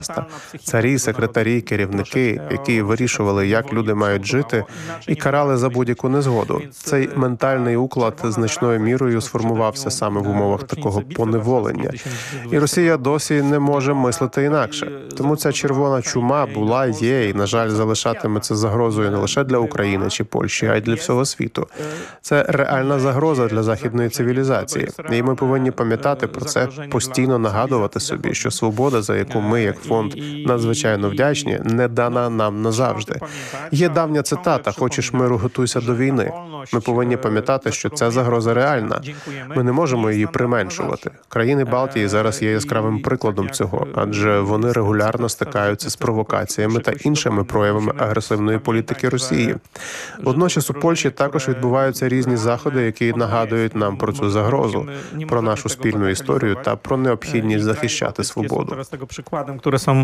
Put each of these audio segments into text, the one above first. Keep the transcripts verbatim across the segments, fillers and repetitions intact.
Царі, секретарі, керівники, які вирішували, як люди мають жити, і карали за будь-яку незгоду. Цей ментальний уклад значною мірою сформувався саме в умовах такого поневолення. І Росія досі не може мислити інакше. Тому ця червона чума була, є і, на жаль, залишатиметься загрозою не лише для України чи Польщі, а й для всього світу. Це реальна загроза для західної цивілізації. І ми повинні пам'ятати про це, постійно нагадувати собі, що свобода, за яку ми, як фонд, надзвичайно вдячні, не дана нам назавжди. Є давня цитата «Хочеш миру, готуйся до війни». Ми повинні пам'ятати, що ця загроза реальна. Ми не можемо її применшувати. Країни Балтії зараз є яскравим прикладом цього, адже вони регулярно стикаються з провокаціями та іншими проявами агресивної політики Росії. Водночас у Польщі також відбуваються різні заходи, які нагадують нам про цю загрозу, про нашу спільну історію та про необхідність захищати свободу. Przykładem, które są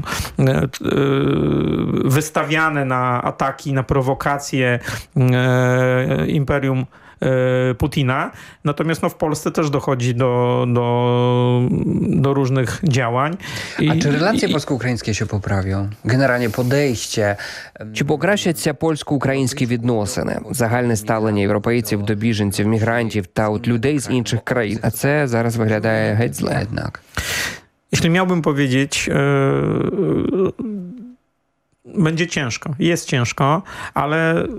wystawiane na ataki, na prowokacje imperium Putina. Natomiast no, w Polsce też dochodzi do, do, do różnych działań. I, A czy relacje i... polsko-українські ще поправлю? Generalnie podejście. Чи покращаться польсько-українські відносини, загальне ставлення європейців до біженців, мігрантів та от людей з інших країн? А це зараз виглядає геть зле. Jednak. Jeśli miałbym powiedzieć, yy, będzie ciężko, jest ciężko, ale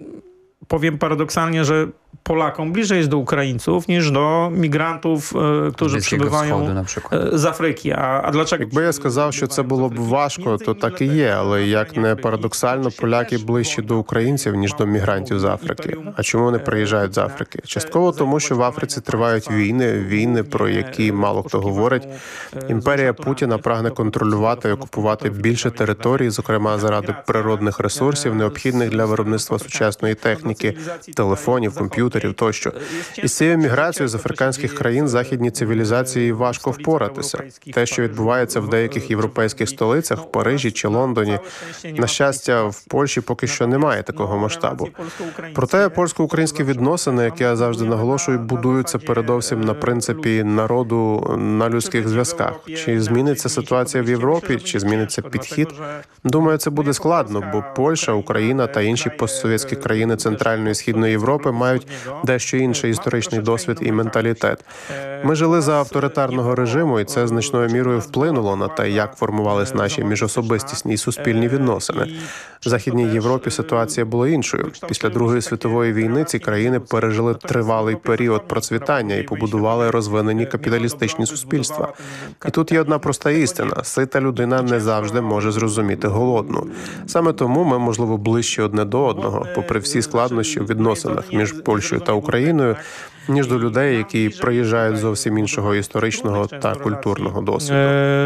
powiem paradoksalnie, że Polakom bliżej jest do Ukraińców niż do migrantów, którzy przybywają z Африки. А, а dlaczego? Якби я сказав, що це було б важко, то так і є. Але як не парадоксально, поляки ближче до українців, ніж до мігрантів з Африки. А чому вони приїжджають з Африки? Частково тому, що в Африці тривають війни, війни, про які мало хто говорить. Імперія Путіна прагне контролювати і окупувати більше територій, зокрема заради природних ресурсів, необхідних для виробництва сучасної техніки, телефонів, комп'ютерів, тощо. Із цією міграцією з африканських країн західній цивілізації важко впоратися. Те, що відбувається в деяких європейських столицях, в Парижі чи Лондоні, на щастя, в Польщі поки що немає такого масштабу. Проте польсько-українські відносини, як я завжди наголошую, будуються передовсім на принципі народу на людських зв'язках. Чи зміниться ситуація в Європі, чи зміниться підхід? Думаю, це буде складно, бо Польща, Україна та інші постсовєтські країни Центральної і Східної Європи мають дещо інший історичний досвід і менталітет. Ми жили за авторитарного режиму, і це значною мірою вплинуло на те, як формувались наші міжособистісні і суспільні відносини. В Західній Європі ситуація була іншою. Після Другої світової війни ці країни пережили тривалий період процвітання і побудували розвинені капіталістичні суспільства. І тут є одна проста істина. Сита людина не завжди може зрозуміти голодну. Саме тому ми, можливо, ближче одне до одного, попри всі складнощі в відносинах між Польщею та Україною, ніж до людей, які приїжджають зовсім іншого історичного та культурного досвіду.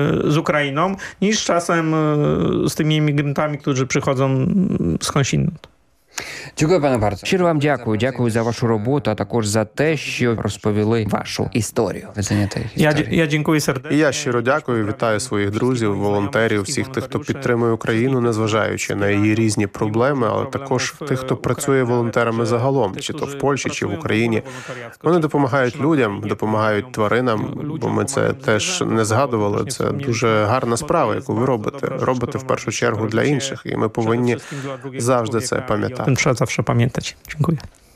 З Україною, ніж часом з тими іммігрантами, які приходять скądinąd. Дякую, пане Барце. Щиро вам дякую. Дякую за вашу роботу, а також за те, що розповіли вашу історію. Я, я дякую сердечно. І я щиро дякую, вітаю своїх друзів, волонтерів, всіх тих, хто підтримує Україну, незважаючи на її різні проблеми, але також тих, хто працює волонтерами загалом, чи то в Польщі, чи в Україні. Вони допомагають людям, допомагають тваринам, бо ми це теж не згадували. Це дуже гарна справа, яку ви робите. Робите в першу чергу для інших, і ми повинні завжди це пам'ятати. Trzeba zawsze pamiętać. Dziękuję.